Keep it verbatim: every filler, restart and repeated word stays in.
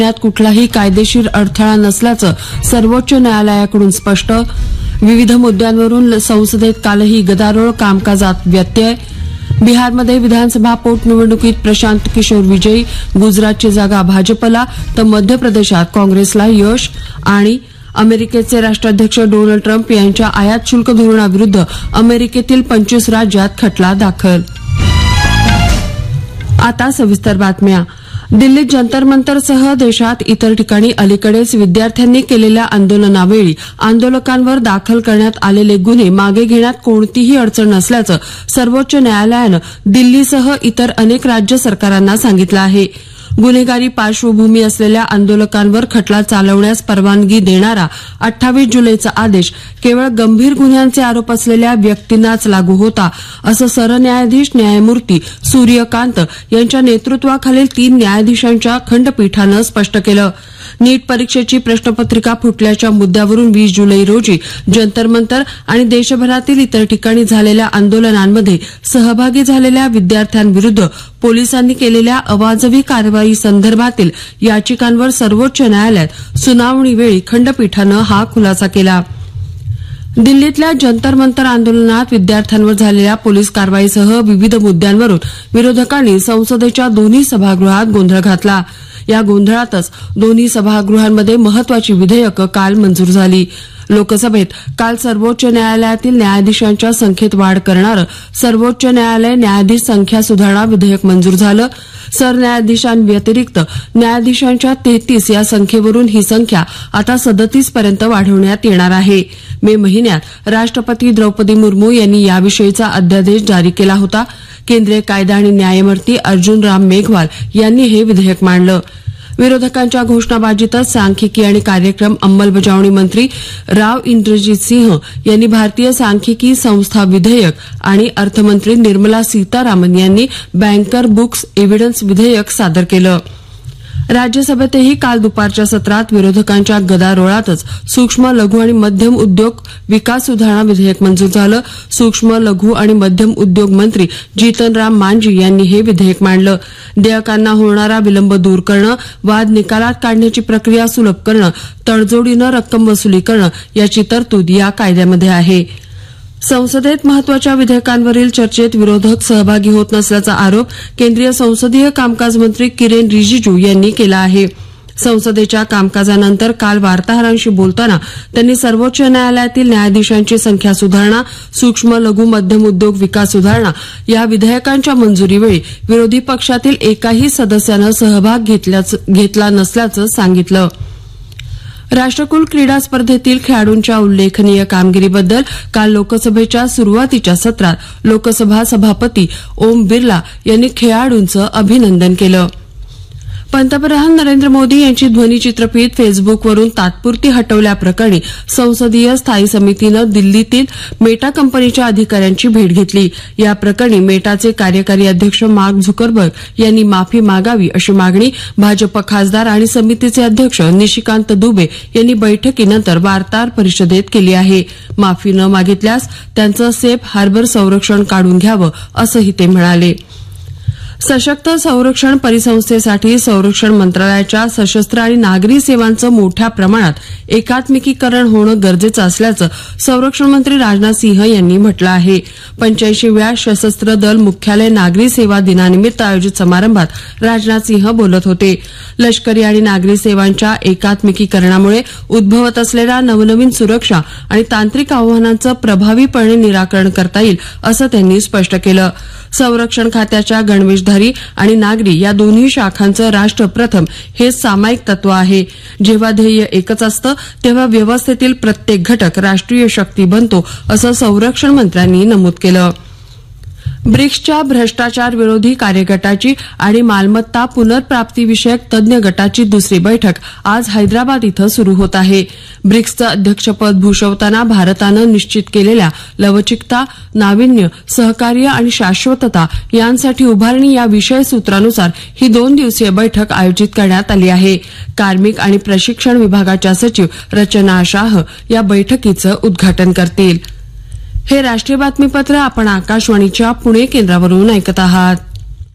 यात कुठलाही कायदेशीर अडथळा नसल्याचं सर्वोच्च न्यायालयाकडून स्पष्ट. विविध मुद्द्यांवरून संसदेत कालही गदारोळ, कामकाजात व्यत्यय. बिहारमध्ये विधानसभा पोटनिवडणुकीत प्रशांत किशोर विजयी, गुजरातची जागा भाजपला तर मध्य प्रदेशात काँग्रेसला यश. आणि अमेरिकेचे राष्ट्राध्यक्ष डोनाल्ड ट्रम्प यांच्या आयात शुल्क धोरणाविरुद्ध अमेरिकेतील पंचवीस राज्यात खटला दाखल. आता सविस्तर बातम्या. दिल्लीत जंतर मंतरसह देशात इतर ठिकाणी अलीकडेच विद्यार्थ्यांनी केलेल्या आंदोलनावेळी आंदोलकांवर दाखल करण्यात आलेले गुन्हे मागे घेण्यात कोणतीही अडचण नसल्याचं सर्वोच्च न्यायालयानं दिल्लीसह इतर अनेक राज्य सरकारांना सांगितलं आहे. गुन्हेगारी पार्श्वभूमी असलेल्या आंदोलकांवर खटला चालवण्यास परवानगी देणारा अठ्ठावीस जुलैचा आदेश केवळ गंभीर गुन्ह्यांचे आरोप असलेल्या व्यक्तींनाच लागू होता, असं सरन्यायाधीश न्यायमूर्ती सूर्यकांत यांच्या नेतृत्वाखालील तीन न्यायाधीशांच्या खंडपीठानं स्पष्ट केलं. नीट परीक्षेची प्रश्नपत्रिका फुटल्याच्या मुद्द्यावरून वीस जुलै रोजी जंतर मंतर आणि देशभरातील इतर ठिकाणी झालेल्या आंदोलनांमध्ये सहभागी झालेल्या विद्यार्थ्यांविरुद्ध पोलिसांनी केलेल्या अवाजवी कारवाई संदर्भातील याचिकांवर सर्वोच्च न्यायालयात सुनावणीवेळी खंडपीठानं हा खुलासा केला. दिल्लीतल्या जंतर मंतर आंदोलनात विद्यार्थ्यांवर झालेल्या पोलीस कारवाईसह विविध मुद्द्यांवरून विरोधकांनी संसदेच्या दोन्ही सभागृहात गोंधळ घातला. या गोंधळातच दोन्ही सभागृहांमध्ये महत्वाची विधेयकं काल मंजूर झाली. लोकसभेत काल सर्वोच्च न्यायालयातील न्यायाधीशांच्या संख्येत वाढ करणारं सर्वोच्च न्यायालय न्यायाधीश संख्या सुधारणा विधेयक मंजूर झालं. सरन्यायाधीशांव्यतिरिक्त न्यायाधीशांच्या तेहतीस या संख्येवरून ही संख्या आता सदतीस पर्यंत वाढवण्यात येणार आहे. मे महिन्यात राष्ट्रपती द्रौपदी मुर्मू यांनी याविषयीचा अध्यादेश जारी केला होता. केंद्रीय कायदा आणि न्यायमूर्ती अर्जुन राम मेघवाल यांनी हे विधेयक मांडलं. विरोधकांच्या घोषणाबाजीतच सांख्यिकी आणि कार्यक्रम अंमलबजावणी मंत्री राव इंद्रजीत सिंह यांनी भारतीय सांख्यिकी संस्था विधेयक आणि अर्थमंत्री निर्मला सीतारामन यांनी बँकर बुक्स एव्हिडन्स विधेयक सादर केलं. राज्यसभेतही काल दुपारच्या सत्रात विरोधकांच्या गदारोळातच सूक्ष्म लघु आणि मध्यम उद्योग विकास सुधारणा विधेयक मंजूर झालं. सूक्ष्म लघु आणि मध्यम उद्योग मंत्री जीतन राम मांझी यांनी हे विधेयक मांडलं. देयकांना होणारा विलंब दूर करणं, वाद निकालात काढण्याची प्रक्रिया सुलभ करणं, तडजोडीनं रक्कम वसुली करणं याची तरतूद या कायद्यामध्ये आहे. संसदेत महत्वाच्या विधेयकांवरील चर्चेत विरोधक सहभागी होत नसल्याचा आरोप केंद्रीय संसदीय कामकाज मंत्री किरेन रिजिजू यांनी केला आहे. संसदेच्या कामकाजानंतर काल वार्ताहरांशी बोलताना त्यांनी सर्वोच्च न्यायालयातील न्यायाधीशांची संख्या सुधारणा, सूक्ष्म लघु मध्यम उद्योग विकास सुधारणा या विधेयकांच्या मंजुरीवेळी विरोधी पक्षातील एकाही सदस्यानं सहभाग घेतला नसल्याचं सांगितलं. राष्ट्रकुल क्रीडा स्पर्धेतील खेळाडूंच्या उल्लेखनीय कामगिरीबद्दल काल लोकसभेच्या सुरुवातीच्या सत्रात लोकसभा सभापती ओम बिर्ला यांनी खेळाडूंचं अभिनंदन केलं. पंतप्रधान नरेंद्र मोदी यांची ध्वनिचित्रफीत फेसबुकवरून तात्पुरती हटवल्याप्रकरणी संसदीय स्थायी समितीनं दिल्लीतील मेटा कंपनीच्या अधिकाऱ्यांची भेट घेतली. या प्रकरणी मेटाचे कार्यकारी अध्यक्ष मार्क झुकरबर्ग यांनी माफी मागावी अशी मागणी भाजप खासदार आणि समितीचे अध्यक्ष निशिकांत दुबे यांनी बैठकीनंतर वार्ताहर परिषदेत केली आहे. माफी न मागितल्यास त्यांचं सेफ हार्बर संरक्षण काढून घ्यावं असंही ते म्हणाले. सशक्त संरक्षण परिसंस्थेसाठी संरक्षण मंत्रालयाच्या सशस्त्र आणि नागरी सेवांचं मोठ्या प्रमाणात एकात्मिकीकरण होणं गरजेचं असल्याचं संरक्षण मंत्री राजनाथ सिंह यांनी म्हटलं आहे. पंच्याऐंशीव्या सशस्त्र दल मुख्यालय नागरी सेवा दिनानिमित्त आयोजित समारंभात राजनाथ सिंह बोलत होते. लष्करी आणि नागरी सेवांच्या एकात्मिकीकरणामुळे उद्भवत असलेल्या नवनवीन सुरक्षा आणि तांत्रिक आव्हानांचं प्रभावीपणे निराकरण करता येईल असं त्यांनी स्पष्ट केलं. संरक्षण खात्याच्या गणवेशधारी आणि नागरी या दोन्ही शाखांचं राष्ट्र प्रथम हे सामायिक तत्व आहे. जेव्हा ध्येय एकच असतं तेव्हा व्यवस्थेतील प्रत्येक घटक राष्ट्रीय शक्ती बनतो असं संरक्षण मंत्र्यांनी नमूद केलं. ब्रिक्सच्या भ्रष्टाचार विरोधी कार्यगटाची आणि मालमत्ता पुनर्प्राप्तीविषयक तज्ञ गटाची दुसरी बैठक आज हैदराबाद इथं सुरू होत आहे. ब्रिक्सचं अध्यक्षपद भूषवताना भारतानं निश्चित केलेल्या लवचिकता, नाविन्य, सहकार्य आणि शाश्वतता यांसाठी उभारणी या विषयसूत्रानुसार ही दोन दिवसीय बैठक आयोजित करण्यात आली आहे. कार्मिक आणि प्रशिक्षण विभागाच्या सचिव रचना शाह या बैठकीचं उद्घाटन करतील. हे राष्ट्रीय बातमीपत्र आपण आकाशवाणीच्या पुणे केंद्रावरून ऐकत आहात.